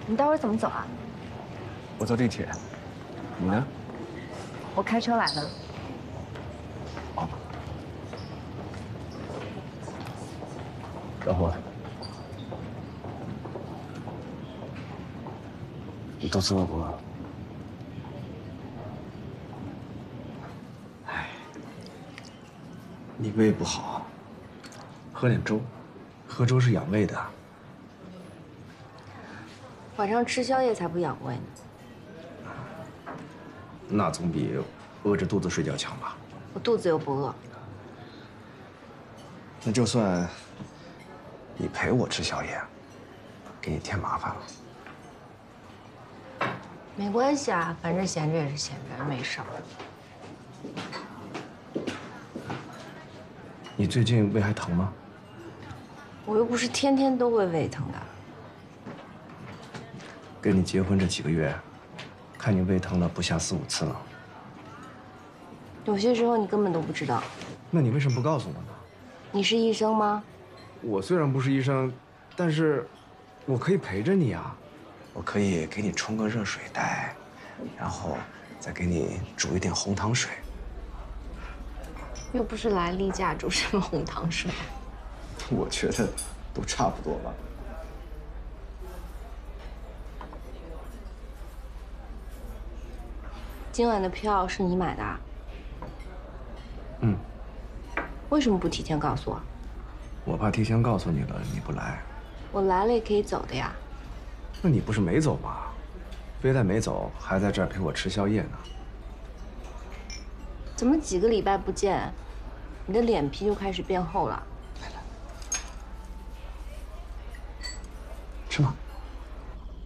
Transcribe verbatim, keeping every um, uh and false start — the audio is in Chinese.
你待会儿怎么走啊？ 我坐地铁，你呢？ 我开车来的。 哦。等会儿。你肚子饿不饿？哎，你胃不好，喝点粥，喝粥是养胃的。 晚上吃宵夜才不养胃呢。 那总比饿着肚子睡觉强吧？ 我肚子又不饿。 那就算你陪我吃宵夜，给你添麻烦了。 没关系啊，反正闲着也是闲着，没事儿。 你最近胃还疼吗？ 我又不是天天都会胃疼的。 跟你结婚这几个月，看你胃疼了不下四五次了。 有些时候你根本都不知道。 那你为什么不告诉我呢？ 你是医生吗？ 我虽然不是医生，但是我可以陪着你啊。我可以给你冲个热水袋，然后再给你煮一点红糖水。 又不是来例假，煮什么红糖水？ 我觉得都差不多吧。 今晚的票是你买的？ 嗯。 为什么不提前告诉我？ 我怕提前告诉你了，你不来。 我来了也可以走的呀。 那你不是没走吗？非但没走，还在这儿陪我吃宵夜呢。 怎么几个礼拜不见，你的脸皮就开始变厚了？ 来来，吃吗？